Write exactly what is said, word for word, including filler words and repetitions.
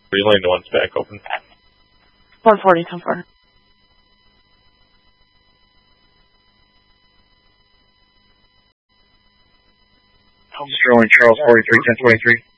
Relay to one's back open. one forty, ten four. Sterling Charles forty-three, ten twenty-three.